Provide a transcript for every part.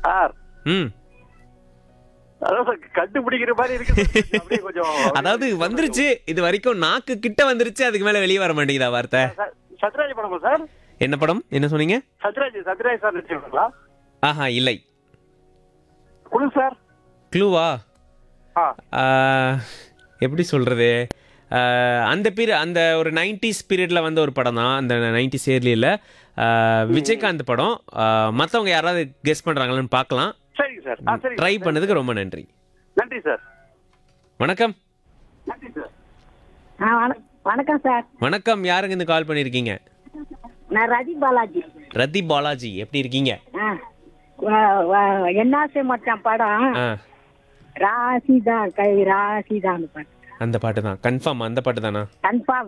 Sir ம் அதான் sir கண்டுபிடிக்கிற மாதிரி இருக்கு அப்படியே கொஞ்சம் அதாவது வந்துருச்சு, இது வரைக்கும் நாக்கு கிட்ட வந்துருச்சு, அதுக்கு மேல வெளியே வர மாட்டேங்குதா வார்த்தை? சத்யராஜ் படமா சார்? என்ன படம், என்ன சொன்னீங்க? சத்யராஜ் சார் நடிச்சிருக்கீங்களா? ஆஹா இல்லை. குழு சார். க்ளூவா? ஆ எப்படி சொல்றது, அந்த ஒரு 90s பீரியட்ல வந்த ஒரு படம் தான், அந்த 90s ஏர்லியில் விஜயகாந்த் படம். மற்றவங்க யாராவது கெஸ் பண்றாங்களான்னு பார்க்கலாம். சரிங்க சார். சரி, ட்ரை பண்ணதுக்கு ரொம்ப நன்றி. நன்றி சார். வணக்கம். நன்றி சார். வணக்கம் சார். வணக்கம், யாருங்க இந்த கால் பண்ணியிருக்கீங்க? நான் ரதி பாலாஜி. ரதி பாலாஜி, எப்படி இருக்கீங்க? என்னாசை மச்சான் படம் ஆ, ராசிதான் கை ராசிதான் பாட்டு. அந்த பாட்டு தான் கன்ஃபார்ம், அந்த பாட்டு தானா? கன்ஃபார்ம்.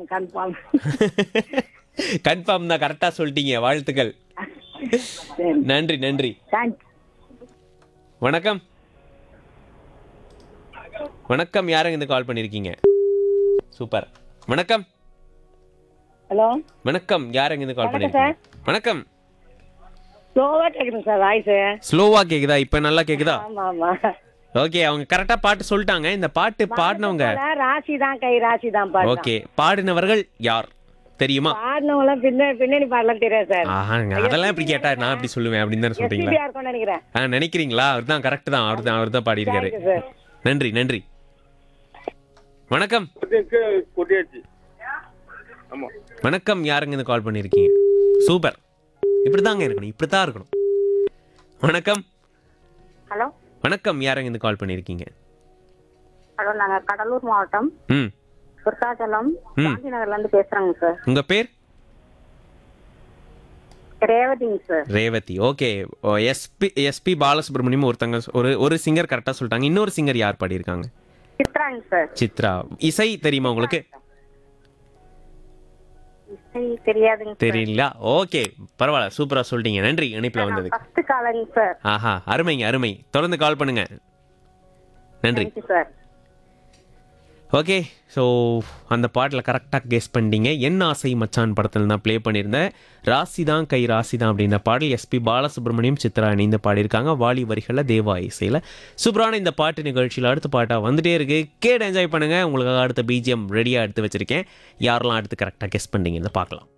கன்ஃபார்ம் தான், கரெக்டாக சொல்லிட்டீங்க, வாழ்த்துக்கள். நன்றி நன்றி. தேங்க்ஸ். வணக்கம். வணக்கம், யாருங்க இந்த கால் பண்ணியிருக்கீங்க? சூப்பர். வணக்கம். ஹலோ வணக்கம், யாருங்க இந்த கால் பண்ணியிருக்கீங்க? வணக்கம். ஸ்லோவா கேக்குதுங்க சார் வாய்ஸ். ஸ்லோவா கேக்குதா? இப்போ நல்லா கேக்குதா? ஆமா ஆமா. ஓகே, அவங்க கரெக்டா பாட்டு சொல்லிட்டாங்க. இந்த பாட்டு பாடினவங்க ராசிதான் கை ராசிதான் பாட்டு. ஓகே, பாடினவர்கள் யார் தெரியுமா? பாடினவங்க பின்னணி பாடலாம் தெரியாது சார். அதெல்லாம் இப்படி கேட்டா நான் எப்படி சொல்லுவேன் அப்படின்னு தானே சொல்றீங்களா? எஸ்பிபியா இருக்கும்னு நினைக்கிறேன். நினைக்கிறீங்களா? அவர் தான் கரெக்ட் தான், அவர் தான் பாடியிருக்காரு. Thank you, sir. நன்றி நன்றி. வணக்கம். வணக்கம், யாருங்க இந்த கால் பண்ணியிருக்கீங்க? சூப்பர், இப்படிதாங்க இருக்கணும், இப்படித்தான் இருக்கணும். வணக்கம். ஹலோ வணக்கம், யாருங்க இந்த கால் பண்ணியிருக்கீங்க? ஹலோ, நாங்க கடலூர் மாவட்டம் ம் விருத்தாச்சலம் காந்தி நகர்ல இருந்து பேசுறோங்க சார். உங்க பேர்? ரேவதிங்க sir. Revathi. Okay, SP Balasubramaniam ஒருத்தங்க ஒரு சிங்கர் கரெக்டா சொல்லிட்டாங்க. இன்னொரு சிங்கர் யார் பாடியிருக்காங்க? சித்ராங்க சார். சித்ரா. இசை தெரியுமா உங்களுக்கு? இசை தெரியாதுங்க சார். தெரியல. ஓகே, பரவாயில்ல, சூப்பரா சொல்லிட்டீங்க. நன்றி இணைப்புல வந்தது. First காலங்க sir. ஆஹா, அருமைங்க அருமை. தொடர்ந்து கால் பண்ணுங்க. நன்றி. Thank you sir. ஓகே, ஸோ அந்த பாட்டில் கரெக்டாக கெஸ் பண்ணிட்டீங்க. என் ஆசை மச்சான் படத்தில் நான் ப்ளே பண்ணியிருந்தேன். ராசிதான் கை ராசிதான் அப்படின்ற பாடல் எஸ்பி பாலசுப்ரமணியம் சித்ரா இணைந்து பாடியிருக்காங்க. வாலி வரிகளில் தேவா இசையில். சூப்பரான இந்த பாட்டு நிகழ்ச்சியில் அடுத்த பாட்டாக வந்துட்டே இருக்கு. கேட்டு என்ஜாய் பண்ணுங்கள். உங்களுக்காக அடுத்த பிஜிஎம் ரெடியாக எடுத்து வச்சுருக்கேன். யாரெல்லாம் அடுத்து கரெக்டாக கெஸ் பண்ணிட்டீங்கன்னு பார்க்கலாம்.